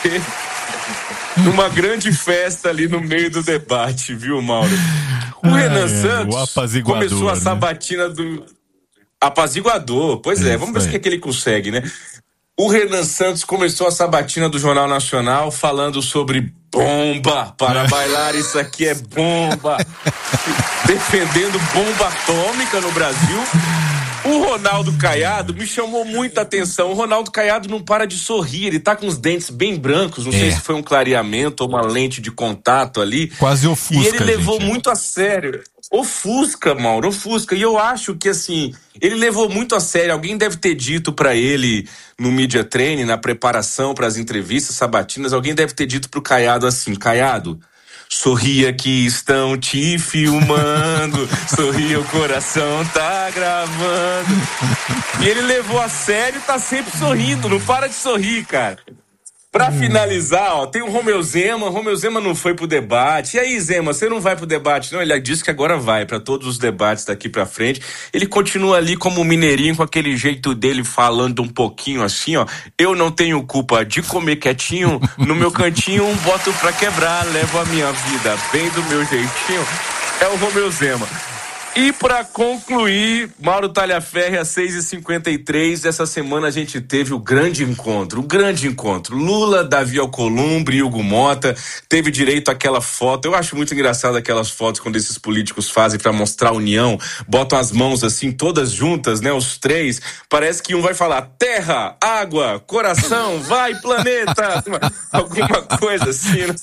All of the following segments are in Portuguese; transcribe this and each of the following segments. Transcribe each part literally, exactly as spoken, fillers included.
ser numa grande festa ali no meio do debate, viu, Mauro? O ah, Renan é, Santos começou a sabatina, né? do apaziguador. Pois é, Isso vamos ver aí. o que, é que ele consegue, né? O Renan Santos começou a sabatina do Jornal Nacional falando sobre bomba, para bailar isso aqui é bomba, defendendo bomba atômica no Brasil. O Ronaldo Caiado me chamou muita atenção. O Ronaldo Caiado não para de sorrir, ele tá com os dentes bem brancos, não é. sei se foi um clareamento ou uma lente de contato ali. Quase ofusca, E ele levou gente. muito a sério. Ofusca, Mauro, ofusca. E eu acho que, assim, ele levou muito a sério. Alguém deve ter dito pra ele no Media Training, na preparação para as entrevistas sabatinas, alguém deve ter dito pro Caiado assim: Caiado, sorria que estão te filmando, sorria, o coração tá gravando. E ele levou a sério e tá sempre sorrindo, não para de sorrir, cara. Pra finalizar, ó, tem o Romeu Zema. Romeu Zema não foi pro debate. E aí, Zema, você não vai pro debate? Não, ele disse que agora vai pra todos os debates daqui pra frente. Ele continua ali como mineirinho, com aquele jeito dele, falando um pouquinho assim, ó. Eu não tenho culpa de comer quietinho, no meu cantinho, boto pra quebrar, levo a minha vida bem do meu jeitinho. É o Romeu Zema. E pra concluir, Mauro Talhaferri, às seis e cinquenta e três, essa semana a gente teve o grande encontro, o grande encontro. Lula, Davi Alcolumbre, Hugo Mota, teve direito àquela foto. Eu acho muito engraçado aquelas fotos quando esses políticos fazem pra mostrar a união, botam as mãos assim, todas juntas, né, os três. Parece que um vai falar terra, água, coração, vai planeta, alguma coisa assim, né?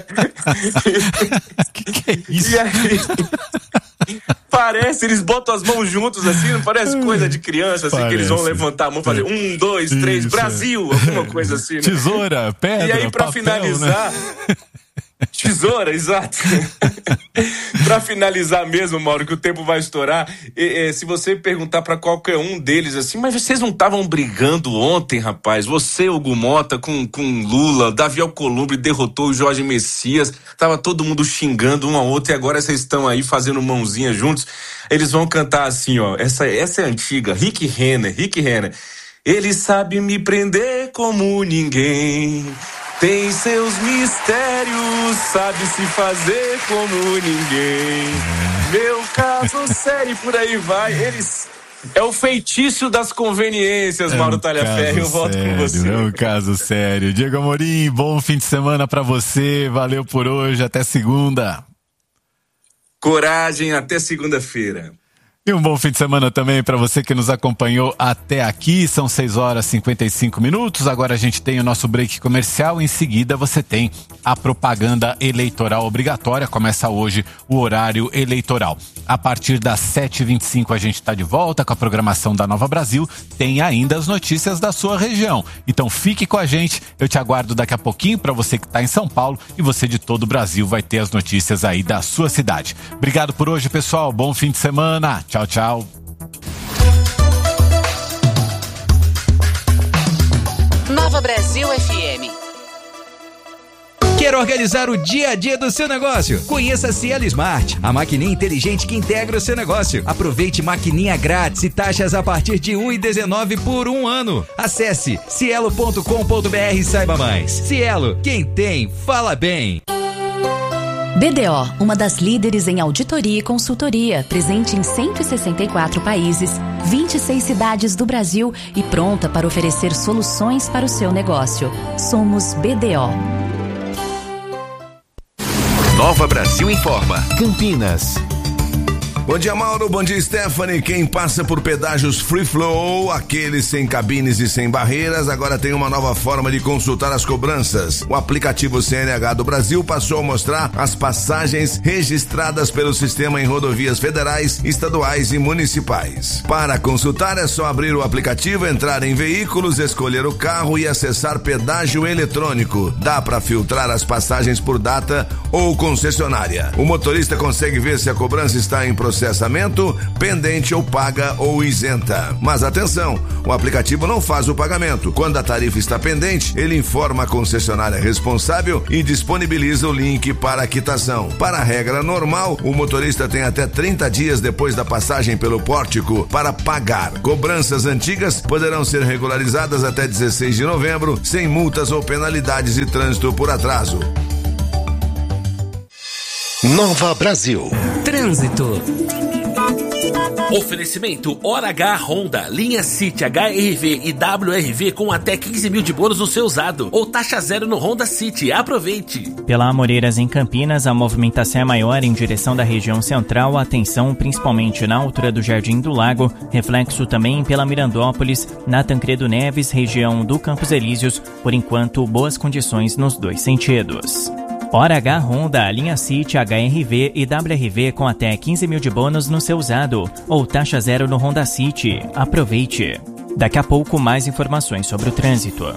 Que que é isso? E aí... Parece, eles botam as mãos juntos assim, não parece coisa de criança, assim, parece. Que eles vão levantar a mão e fazer um, dois, três, Isso. Brasil, alguma coisa assim, né? Tesoura, pedra, E aí, pra papel, finalizar... Né? Tesoura, exato. Pra finalizar mesmo, Mauro, que o tempo vai estourar, e, e, se você perguntar pra qualquer um deles assim, mas vocês não estavam brigando ontem, rapaz? Você, Hugo Mota, com, com Lula, Davi Alcolumbre derrotou o Jorge Messias, tava todo mundo xingando um ao outro e agora vocês estão aí fazendo mãozinha juntos. Eles vão cantar assim, ó, essa, essa é antiga, Rick Renner, Rick Renner. Ele sabe me prender como ninguém, tem seus mistérios, sabe se fazer como ninguém. Meu caso sério, por aí vai. Eles... É o feitiço das conveniências, é Mauro um Talhaferri. Eu volto sério, com você. É um caso sério. Diego Amorim, bom fim de semana pra você. Valeu por hoje. Até segunda. Coragem, até segunda-feira. E um bom fim de semana também para você que nos acompanhou até aqui. São seis horas e cinquenta e cinco minutos. Agora a gente tem o nosso break comercial. Em seguida você tem a propaganda eleitoral obrigatória. Começa hoje o horário eleitoral. A partir das sete e vinte e cinco a gente está de volta com a programação da Nova Brasil. Tem ainda as notícias da sua região. Então fique com a gente. Eu te aguardo daqui a pouquinho para você que está em São Paulo e você de todo o Brasil vai ter as notícias aí da sua cidade. Obrigado por hoje, pessoal. Bom fim de semana. Tchau, tchau. Nova Brasil F M. Quer organizar o dia a dia do seu negócio? Conheça a Cielo Smart, a maquininha inteligente que integra o seu negócio. Aproveite maquininha grátis e taxas a partir de um real e dezenove centavos por um ano. Acesse cielo ponto com ponto br e saiba mais. Cielo, quem tem, fala bem. B D O, uma das líderes em auditoria e consultoria, presente em cento e sessenta e quatro países, vinte e seis cidades do Brasil e pronta para oferecer soluções para o seu negócio. Somos B D O. Nova Brasil informa. Campinas. Bom dia, Mauro. Bom dia, Stephanie. Quem passa por pedágios Free Flow, aqueles sem cabines e sem barreiras, agora tem uma nova forma de consultar as cobranças. O aplicativo C N H do Brasil passou a mostrar as passagens registradas pelo sistema em rodovias federais, estaduais e municipais. Para consultar é só abrir o aplicativo, entrar em veículos, escolher o carro e acessar pedágio eletrônico. Dá para filtrar as passagens por data ou concessionária. O motorista consegue ver se a cobrança está em processo processamento, pendente ou paga ou isenta. Mas atenção, o aplicativo não faz o pagamento. Quando a tarifa está pendente, ele informa a concessionária responsável e disponibiliza o link para a quitação. Para a regra normal, o motorista tem até trinta dias depois da passagem pelo pórtico para pagar. Cobranças antigas poderão ser regularizadas até dezesseis de novembro, sem multas ou penalidades de trânsito por atraso. Nova Brasil. Trânsito. Oferecimento Hora H Honda, linha City, H R V e W R V com até quinze mil de bônus no seu usado ou taxa zero no Honda City. Aproveite! Pela Amoreiras em Campinas, a movimentação é maior em direção da região central. Atenção principalmente na altura do Jardim do Lago. Reflexo também pela Mirandópolis, na Tancredo Neves, região do Campos Elíseos. Por enquanto, boas condições nos dois sentidos. Hora H Honda, linha City, H R V e W R V com até quinze mil de bônus no seu usado ou taxa zero no Honda City. Aproveite! Daqui a pouco mais informações sobre o trânsito.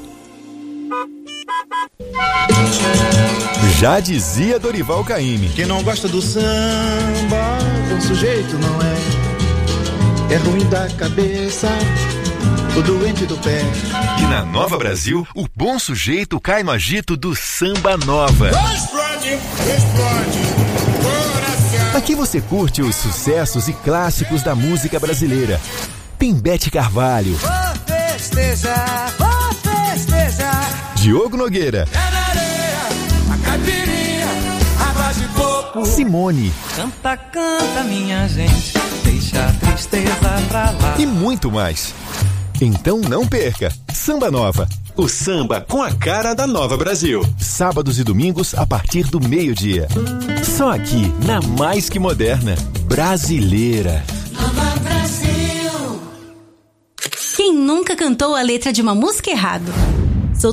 Já dizia Dorival Caymmi: quem não gosta do samba, bom sujeito não é. É ruim da cabeça, o doente do pé. E na Nova Brasil, o bom sujeito cai no agito do Samba Nova. Explode, explode, coração. Aqui você curte os sucessos e clássicos da música brasileira. Tem Bete Carvalho. Vou festejar, vou festejar. Diogo Nogueira. É na areia, a caipirinha, água de coco. Simone. Canta, canta, minha gente, deixa a tristeza pra lá. E muito mais. Então não perca, Samba Nova. O samba com a cara da Nova Brasil. Sábados e domingos a partir do meio-dia. Só aqui, na Mais Que Moderna, brasileira. Nova Brasil. Quem nunca cantou a letra de uma música errado?